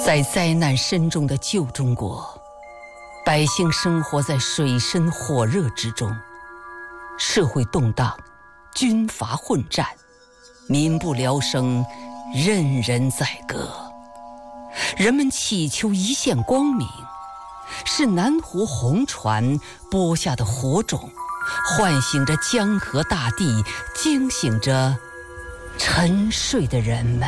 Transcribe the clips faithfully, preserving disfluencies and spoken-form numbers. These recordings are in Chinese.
在灾难深重的旧中国，百姓生活在水深火热之中，社会动荡，军阀混战，民不聊生，人人宰割。人们祈求一线光明，是南湖红船播下的火种，唤醒着江河大地，惊醒着沉睡的人们。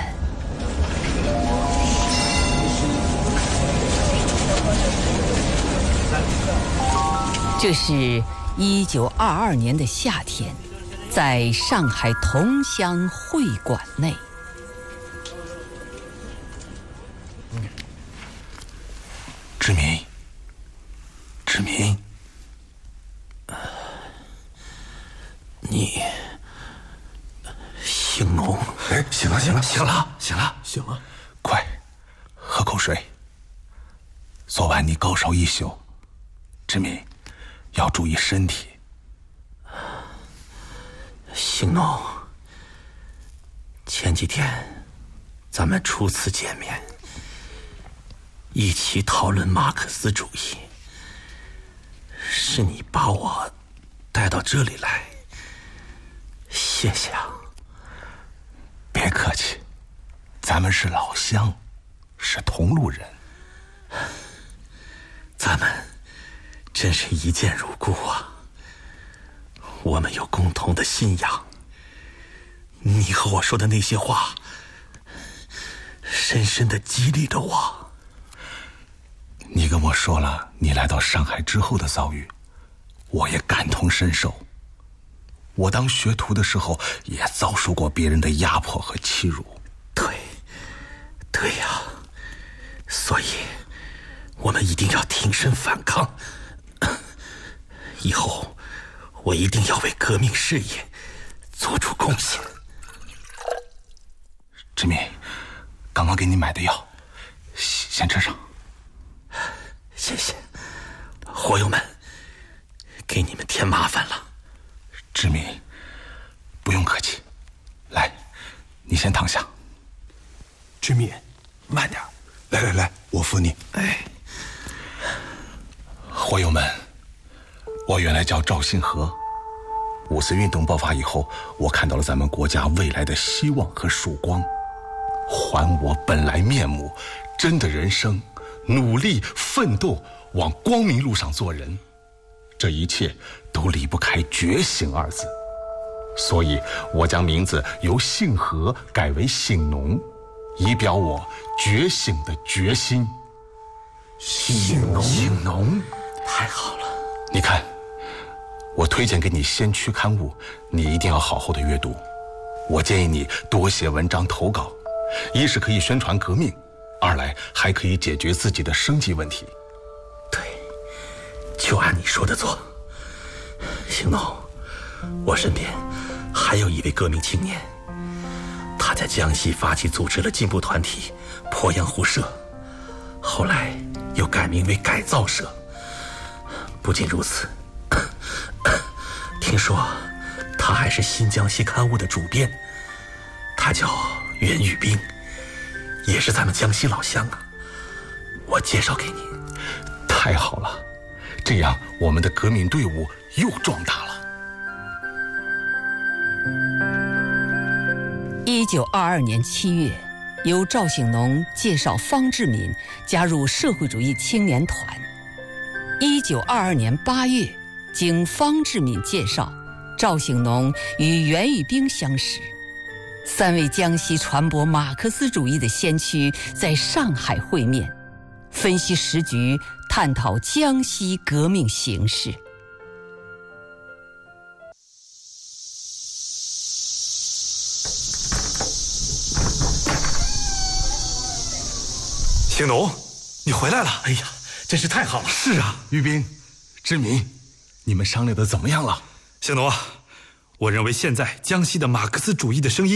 这是一九二二年的夏天，在上海同乡会馆内。 志明，志明，呃、你姓农？ 哎，醒了，醒了， 醒了，醒了， 醒了！ 快，喝口水。昨晚你高烧一宿，志明，要注意身体。 姓农，前几天咱们初次见面，一起讨论马克思主义，是你把我带到这里来，谢谢啊。 别客气，咱们是老乡，是同路人。 咱们真是一见如故啊！我们有共同的信仰。你和我说的那些话，深深地激励着我。 你跟我说了你来到上海之后的遭遇，我也感同身受。我当学徒的时候，也遭受过别人的压迫和欺辱。 对，对呀，所以我们一定要挺身反抗。以后我一定要为革命事业做出贡献。 志明，刚刚给你买的药，先吃上。 谢谢，伙友们，给你们添麻烦了。 志明，不用客气。来，你先躺下。 志明，慢点。来来来，我扶你。 哎， 伙友们，我原来叫赵新河。五四运动爆发以后，我看到了咱们国家未来的希望和曙光。还我本来面目，真的人生，努力奋斗，往光明路上做人。这一切都离不开觉醒二字，所以我将名字由姓何改为姓农，以表我觉醒的决心。 姓农， 姓农， 太好了！ 你看，我推荐给你先驱刊物，你一定要好好的阅读。我建议你多写文章投稿，一是可以宣传革命，二来还可以解决自己的生计问题。 对，就按你说的做。姓农，我身边还有一位革命青年，他在江西发起组织了进步团体鄱阳湖社，后来又改名为改造社。不仅如此，听说他还是新江西刊物的主编，他叫袁宇兵，也是咱们江西老乡啊。我介绍给你。 太好了，这样我们的革命队伍又壮大了。 一九二二年七月，由赵醒农介绍方志敏加入社会主义青年团。一九二二年八月，经方志敏介绍，赵醒农与袁宇兵相识，三位江西传播马克思主义的先驱在上海会面，分析时局，探讨江西革命形势。 姓农，你回来了！ 哎呀，真是太好了！ 是啊， 于斌、志明，你们商量的怎么样了？ 姓农啊，我认为现在江西的马克思主义的声音